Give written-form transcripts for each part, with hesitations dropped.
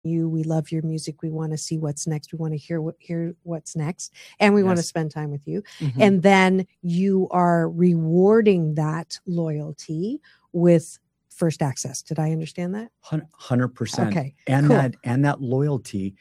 you. We love your music. We want to see what's next. We want to hear what's next. And we want to spend time with you. Mm-hmm. And then you are rewarding that loyalty with first access. Did I understand that? 100%. Okay. And cool. that loyalty,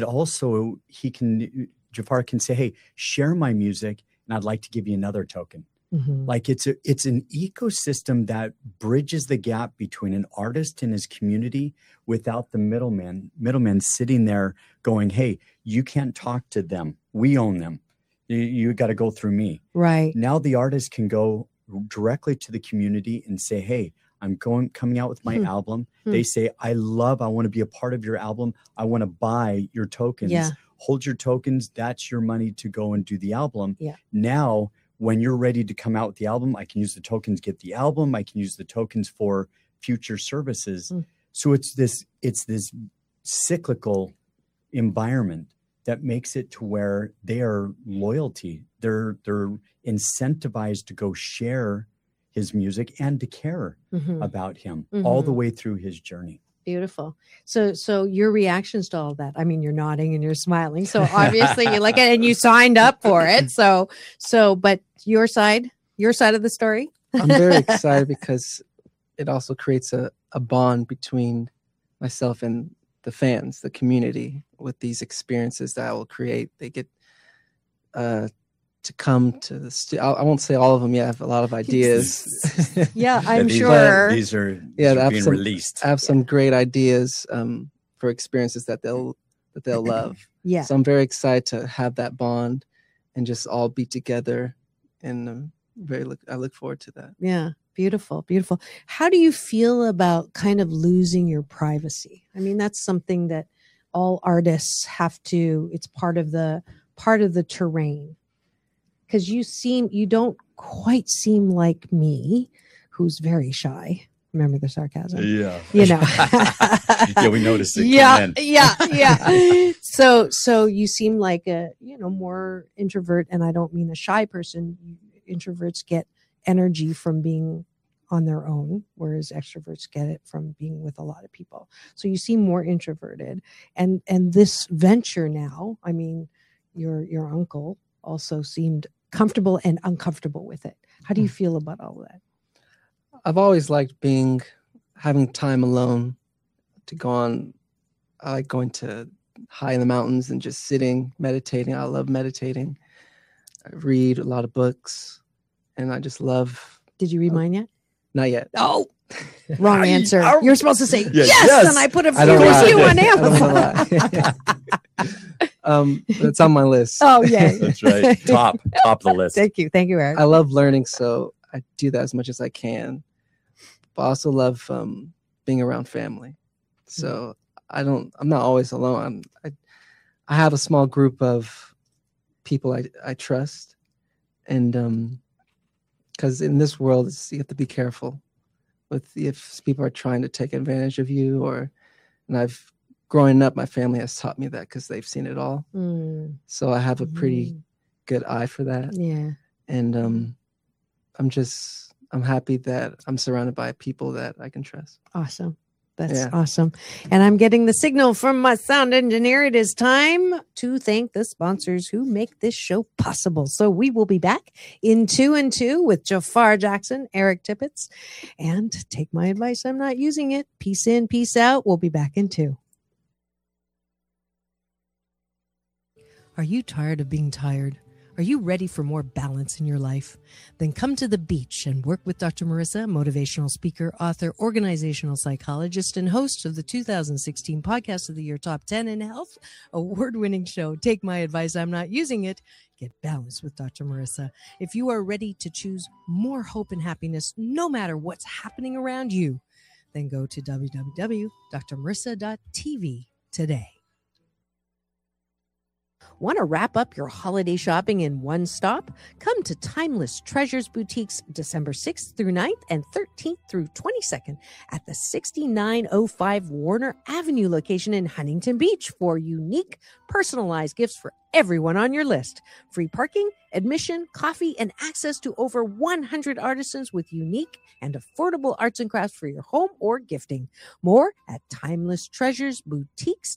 Jafar can say, hey, share my music and I'd like to give you another token. Mm-hmm. Like it's an ecosystem that bridges the gap between an artist and his community without the middleman sitting there going, hey, you can't talk to them. We own them. You got to go through me. Right. Now the artist can go directly to the community and say, hey, I'm coming out with my album. They say, I want to be a part of your album. I want to buy your tokens. Yeah. Hold your tokens. That's your money to go and do the album. Yeah. Now, when you're ready to come out with the album, I can use the tokens, get the album. I can use the tokens for future services. So it's this cyclical environment that makes it to where they are loyalty. They're incentivized to go share his music and to care about him all the way through his journey. Beautiful. So your reactions to all that, I mean, you're nodding and you're smiling. So obviously you like it and you signed up for it. So, but your side of the story? I'm very excited because it also creates a bond between myself and the fans, the community, with these experiences that I will create. They get to come to the I won't say all of them yet. I have a lot of ideas. Yeah, I'm sure. These are being released. I have some great ideas for experiences that they'll love. Yeah. So I'm very excited to have that bond and just all be together. And I look forward to that. Yeah. Beautiful. Beautiful. How do you feel about kind of losing your privacy? I mean, that's something that all artists have to, it's part of the terrain. Because you don't quite seem like me, who's very shy. Remember the sarcasm? Yeah. You know. Yeah, we noticed it. Yeah. So you seem like a, more introvert, and I don't mean a shy person. Introverts get energy from being on their own, whereas extroverts get it from being with a lot of people. So you seem more introverted. And this venture now, I mean, your uncle also seemed comfortable and uncomfortable with it. How do you feel about all of that? I've always liked having time alone to go on. I like going to high in the mountains and just sitting, meditating. I love meditating. I read a lot of books, and I just love. Did you read mine yet? Not yet. Oh, wrong answer. You're supposed to say yes, and I put a few review on Amazon. That's on my list. Oh, yeah. That's right. Top of the list. Thank you, Eric. I love learning, so I do that as much as I can. But I also love being around family. So I'm not always alone. I have a small group of people I trust, and because in this world you have to be careful with if people are trying to take advantage of you, growing up, my family has taught me that because they've seen it all. So I have a pretty good eye for that. Yeah. And I'm happy that I'm surrounded by people that I can trust. Awesome. That's awesome. And I'm getting the signal from my sound engineer. It is time to thank the sponsors who make this show possible. So we will be back in 2 and 2 with Jafar Jackson, Eric Tippett, and take my advice. I'm not using it. Peace in, peace out. We'll be back in 2. Are you tired of being tired? Are you ready for more balance in your life? Then come to the beach and work with Dr. Marissa, motivational speaker, author, organizational psychologist, and host of the 2016 Podcast of the Year Top 10 in Health award-winning show, Take My Advice, I'm Not Using It. Get balanced with Dr. Marissa. If you are ready to choose more hope and happiness, no matter what's happening around you, then go to www.drmarissa.tv today. Want to wrap up your holiday shopping in one stop? Come to Timeless Treasures Boutiques December 6th through 9th and 13th through 22nd at the 6905 Warner Avenue location in Huntington Beach for unique, personalized gifts for everyone on your list. Free parking, admission, coffee, and access to over 100 artisans with unique and affordable arts and crafts for your home or gifting. More at timelesstreasuresboutiques.com.